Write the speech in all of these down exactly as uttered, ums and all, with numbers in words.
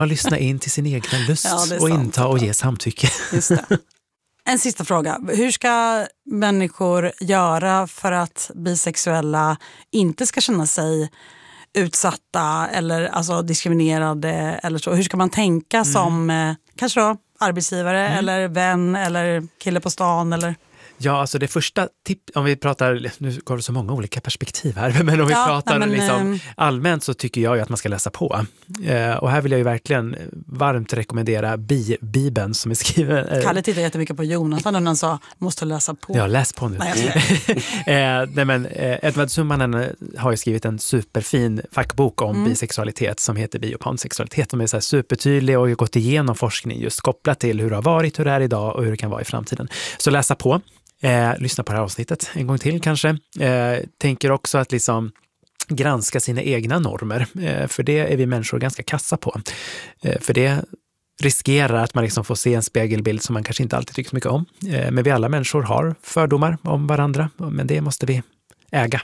Man lyssnar in till sin egen lust Ja, det är och sant. inta och ge samtycke. Just det. En sista fråga. Hur ska människor göra för att bisexuella inte ska känna sig utsatta eller alltså diskriminerade eller så? Hur ska man tänka mm. som eh, kanske då arbetsgivare mm. eller vän eller kille på stan eller... Ja, alltså det första tipp, om vi pratar, nu går det så många olika perspektiv här, men om vi ja, pratar nej, men, liksom, allmänt så tycker jag ju att man ska läsa på. Eh, och här vill jag ju verkligen varmt rekommendera Bi- Bibeln som är skriven. Eh, Kalle tittar jättemycket på Jonathan och han sa, måste läsa på. Ja, läs på nu. Nej, eh, nej men eh, Edward Summanen har ju skrivit en superfin fackbok om mm. bisexualitet som heter Bi- och pansexualitet. De är så här supertydlig och har gått igenom forskning just kopplat till hur det har varit, hur det är idag och hur det kan vara i framtiden. Så läsa på. Eh, lyssna på det här avsnittet en gång till kanske. Eh, tänker också att liksom granska sina egna normer. Eh, för det är vi människor ganska kassa på. Eh, för det riskerar att man liksom får se en spegelbild som man kanske inte alltid tycker så mycket om. Eh, men vi alla människor har fördomar om varandra. Men det måste vi äga.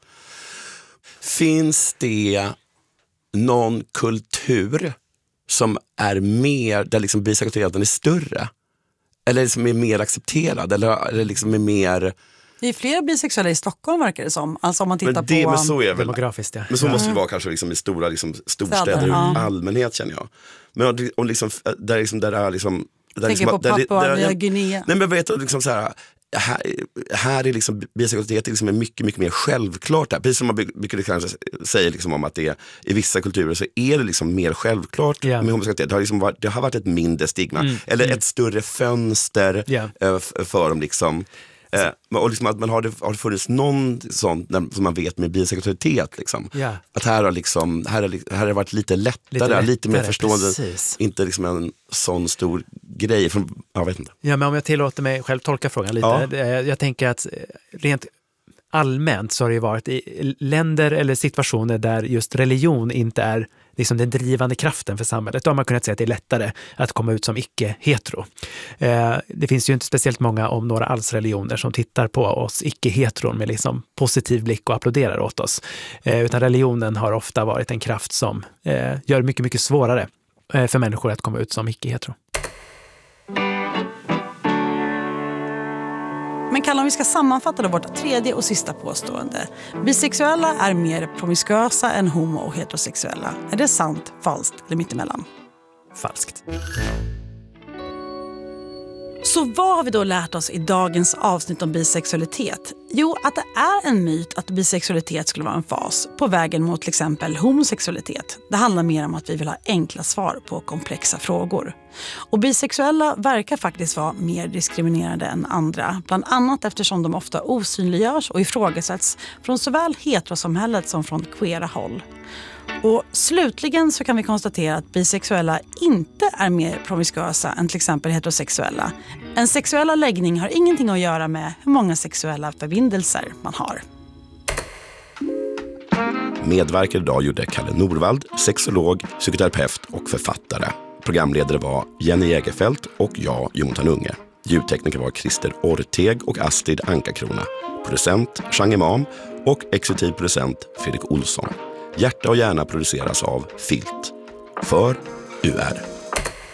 Finns det någon kultur som är mer, där liksom bisexualiteten är större? Eller liksom är mer accepterad? Eller, eller liksom är mer... Det är fler bisexuella i Stockholm verkar det som. Alltså om man tittar men det, på... Men så är väl, demografiskt, ja. Men så ja. måste det vara kanske liksom i stora liksom, storstäder i ja. allmänhet känner jag. Men om liksom, där, liksom, där det är liksom... Där Tänker liksom, på där, Papua där, Nya där, Guinea. Nej men vet du, liksom så här... Här, här är liksom bisexualitet liksom är mycket, mycket mer självklart där. Precis som man brukar kanske säga liksom om att det är, i vissa kulturer så är det liksom mer självklart yeah. med homosexualitet. Det har, liksom varit, det har varit ett mindre stigma. Mm. Eller mm. ett större fönster yeah. för dem liksom. Eh, och liksom att man har det, har det funnits någon sån som man vet med bisexualitet liksom. Yeah. Att här har liksom här har, här har det varit lite lättare, lite, lättare, lite mer förstående. Precis. Inte liksom en sån stor grej från, jag vet inte. Ja, men om jag tillåter mig själv tolka frågan lite. Ja. Jag tänker att rent allmänt så har det varit i länder eller situationer där just religion inte är liksom den drivande kraften för samhället. Då har man kunnat säga att det är lättare att komma ut som icke-hetero. Eh, det finns ju inte speciellt många, om några alls, religioner som tittar på oss icke-heteron med liksom positiv blick och applåderar åt oss. Eh, utan religionen har ofta varit en kraft som eh, gör mycket, mycket svårare eh, för människor att komma ut som icke-hetero. Men Kalle, om vi ska sammanfatta då vårt tredje och sista påstående. Bisexuella är mer promiskuösa än homo- och heterosexuella. Är det sant, falskt eller mittemellan? Falskt. Så vad har vi då lärt oss i dagens avsnitt om bisexualitet? Jo, att det är en myt att bisexualitet skulle vara en fas på vägen mot till exempel homosexualitet. Det handlar mer om att vi vill ha enkla svar på komplexa frågor. Och bisexuella verkar faktiskt vara mer diskriminerade än andra, bland annat eftersom de ofta osynliggörs och ifrågasätts från såväl heterosamhället som från queera håll. Och slutligen så kan vi konstatera att bisexuella inte är mer promiskuösa än till exempel heterosexuella. En sexuella läggning har ingenting att göra med hur många sexuella förbindelser man har. Medverkade idag gjorde Kalle Norvald, sexolog, psykoterapeut och författare. Programledare var Jenny Jägerfelt och jag, Jonathan Unge. Ljudtekniker var Christer Orteg och Astrid Ankarkrona. Producent Chang Imam och exekutiv producent Fredrik Olsson. Hjärta och hjärna produceras av Filt. För U R.